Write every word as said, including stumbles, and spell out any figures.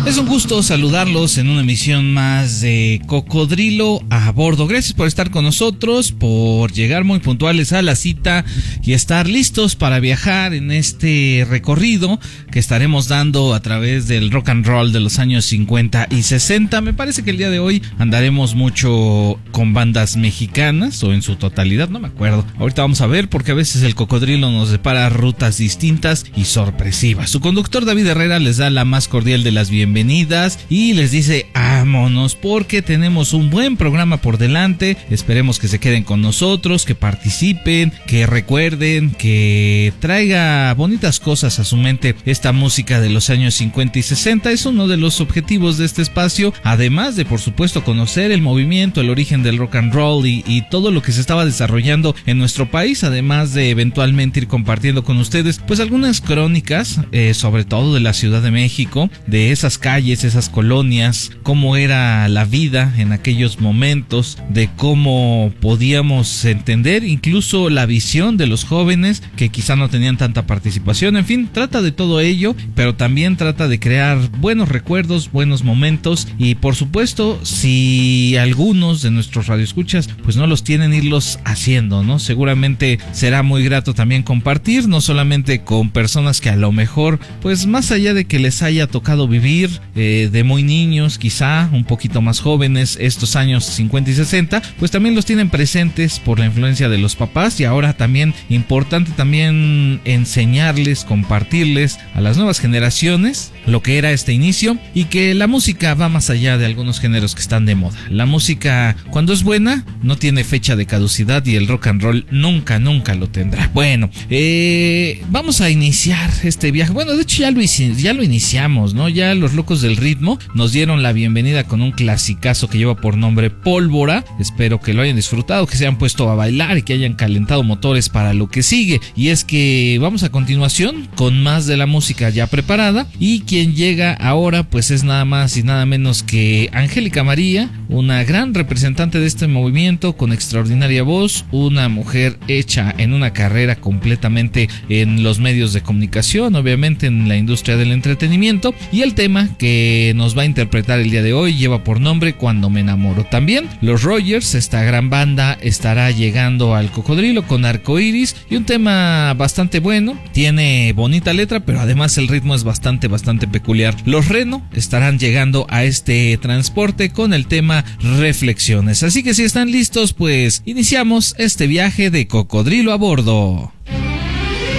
Es un gusto saludarlos en una emisión más de Cocodrilo a Bordo. Gracias por estar con nosotros, por llegar muy puntuales a la cita y estar listos para viajar en este recorrido que estaremos dando a través del rock and roll de los años cincuenta y sesenta. Me parece que el día de hoy andaremos mucho con bandas mexicanas o en su totalidad, no me acuerdo. Ahorita vamos a ver porque a veces el Cocodrilo nos depara rutas distintas y sorpresivas. Su conductor David Herrera les da la más cordial de las bienvenidas y les dice vámonos porque tenemos un buen programa por delante. Esperemos que se queden con nosotros, que participen, que recuerden, que traiga bonitas cosas a su mente. Esta música de los años cincuenta y sesenta es uno de los objetivos de este espacio, además de por supuesto conocer el movimiento, el origen del rock and roll y, y todo lo que se estaba desarrollando en nuestro país, además de eventualmente ir compartiendo con ustedes pues algunas crónicas, eh, sobre todo de la Ciudad de México, de esas calles, esas colonias, cómo era la vida en aquellos momentos, de cómo podíamos entender incluso la visión de los jóvenes que quizá no tenían tanta participación. En fin, trata de todo ello, pero también trata de crear buenos recuerdos, buenos momentos y por supuesto si algunos de nuestros radioescuchas pues no los tienen, irlos haciendo, ¿no? Seguramente será muy grato también compartir, no solamente con personas que a lo mejor pues más allá de que les haya tocado vivir eh, de muy niños, quizá un poquito más jóvenes, estos años cincuenta y sesenta, pues también los tienen presentes por la influencia de los papás y ahora también importante también enseñarles, compartirles a las nuevas generaciones lo que era este inicio y que la música va más allá de algunos géneros que están de moda. La música cuando es buena no tiene fecha de caducidad y el rock and roll nunca, nunca lo tendrá. Bueno, eh, vamos a iniciar este viaje. Bueno, de hecho ya lo, ya lo iniciamos, ¿no? Ya los locos del ritmo nos dieron la bienvenida con un clasicazo que lleva por nombre Pólvora. Espero que lo hayan disfrutado, que se hayan puesto a bailar y que hayan calentado motores para lo que sigue. Y es que vamos a continuación con más de la música ya preparada y quien llega ahora pues es nada más y nada menos que Angélica María, una gran representante de este movimiento con extraordinaria voz, una mujer hecha en una carrera completamente en los medios de comunicación, obviamente en la industria del entretenimiento, y el tema que nos va a interpretar el día de hoy lleva por nombre Cuando me enamoro. También los Rogers, esta gran banda, estará llegando al Cocodrilo con Arcoiris y un tema bastante bueno, tiene bonita letra pero además el ritmo es bastante bastante peculiar. Los Reno estarán llegando a este transporte con el tema Reflexiones, así que si están listos pues iniciamos este viaje de Cocodrilo a Bordo.